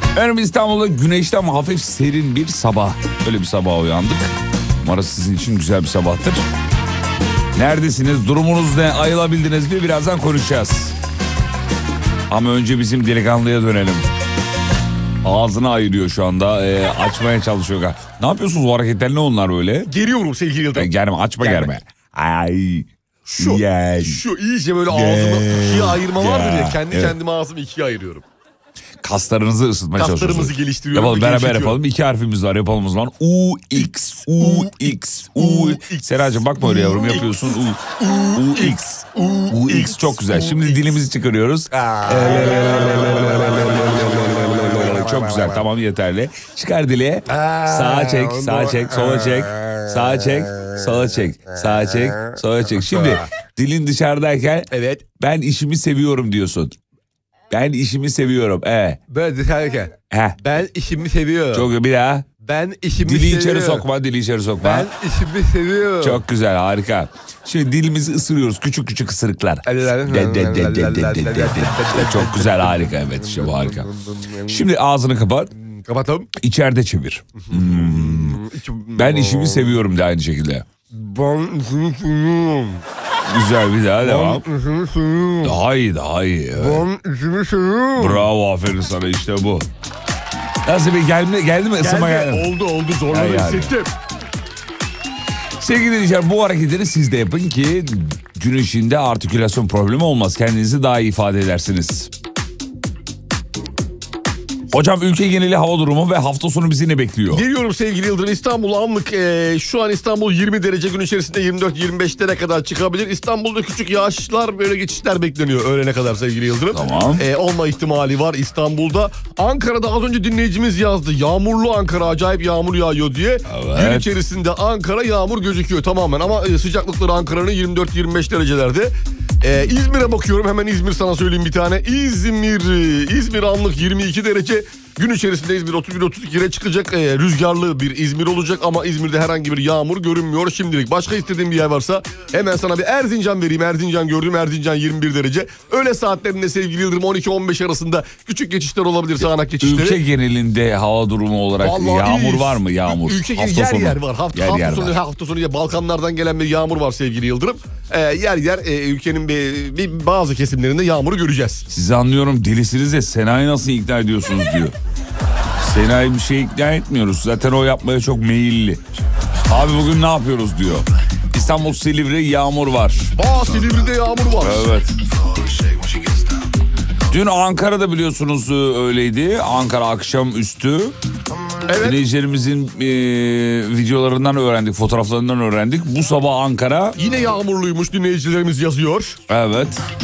Efendim İstanbul'da güneşli ama hafif serin bir sabah. Öyle bir sabah uyandık. Umarım sizin için güzel bir sabahtır. Neredesiniz? Durumunuz ne? Ayılabildiniz mi? Birazdan konuşacağız. Ama önce bizim delikanlıya dönelim. Ağzını ayırıyor şu anda. Açmaya çalışıyor. Ne yapıyorsunuz o hareketler, ne onlar böyle? Geriyorum sevgili Yıldırım. Germe, açma germe. Ay. Şu iyice böyle ağzımı ikiye ayırma vardır ya. Kendi kendime ağzımı ikiye ayırıyorum. Kaslarınızı ısıtmaya çalışıyorsunuz. Kaslarımızı geliştiriyorum. Yapalım, beraber yapalım. 2 harfimiz var, yapalım o zaman. U-X, U-X, U. Seracığım bakma öyle yavrum, yapıyorsun. U-X, U-X çok güzel. Şimdi dilimizi çıkarıyoruz. Çok güzel, tamam, yeterli. Çıkar dili. Sağa çek, sağa çek, sola çek. Sağa çek, sola çek. Sağa çek, sola çek. Şimdi dilin dışarıdayken evet, ben işimi seviyorum diyorsun. Ben işimi seviyorum. Ben dışarıdayken. Ben işimi seviyorum. Çok, bir daha. Ben işimi dili seviyorum. içeri sokma, dili içeri sokma. Ben işimi seviyorum. Çok güzel, harika. Şimdi dilimizi ısırıyoruz, küçük küçük ısırıklar. Çok güzel, harika, evet, işte bu harika. Şimdi ağzını kapat. Kapatalım. İçeride çevir. Ben işimi seviyorum de aynı şekilde. Ben işimi seviyorum. Güzel, bir daha devam. Ben işimi seviyorum. Daha iyi. Evet. Ben işimi seviyorum. Bravo, aferin sana, işte bu. Nasıl bir geldi mi? Isınma geldi. Oldu zorladı, hissettim. Sevgili dinleyiciler, bu hareketleri siz de yapın ki gün içinde artikülasyon problemi olmaz. Kendinizi daha iyi ifade edersiniz. Hocam, ülke geneli hava durumu ve hafta sonu bizi ne bekliyor? Geliyorum sevgili Yıldırım. İstanbul anlık şu an İstanbul 20 derece, gün içerisinde 24-25'lere kadar çıkabilir. İstanbul'da küçük yağışlar, böyle geçişler bekleniyor öğlene kadar sevgili Yıldırım. Tamam. Olma ihtimali var İstanbul'da. Ankara'da az önce dinleyicimiz yazdı. Yağmurlu Ankara, acayip yağmur yağıyor diye. Evet. Gün içerisinde Ankara yağmur gözüküyor tamamen ama sıcaklıkları Ankara'nın 24-25 derecelerde. İzmir'e bakıyorum, hemen İzmir sana söyleyeyim bir tane. İzmir anlık 22 derece. Gün içerisinde İzmir 31-32'ye çıkacak. Rüzgarlı bir İzmir olacak ama İzmir'de herhangi bir yağmur görünmüyor şimdilik. Başka istediğin bir yer varsa hemen sana bir Erzincan vereyim. Erzincan gördüm, Erzincan 21 derece. Öğle saatlerinde sevgili Yıldırım 12-15 arasında küçük geçişler olabilir, sağanak geçişleri. Ülke genelinde hava durumu olarak vallahi yağmur iyiyiz. Var mı? Yağmur. Ülke hafta yer sonu. yer var. Hafta sonu Balkanlardan gelen bir yağmur var sevgili Yıldırım. Yer ülkenin bazı kesimlerinde yağmuru göreceğiz. Sizi anlıyorum, delisiniz de Sena'yı nasıl ikna ediyorsunuz diyor. Sena'yı bir şey ikna etmiyoruz. Zaten o yapmaya çok meyilli. Abi bugün ne yapıyoruz diyor. İstanbul, Silivri yağmur var. Silivri'de yağmur var. Evet. Dün Ankara'da biliyorsunuz öyleydi. Ankara akşamüstü. Evet. Dinleyicilerimizin videolarından öğrendik, fotoğraflarından öğrendik. Bu sabah Ankara yine yağmurluymuş, dinleyicilerimiz yazıyor. Evet.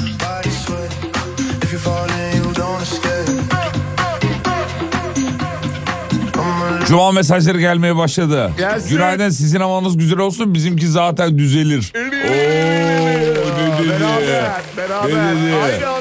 Cuma mesajları gelmeye başladı. Gelsin. Günaydın, sizin havanız güzel olsun, bizimki zaten düzelir. Beraber. Aynı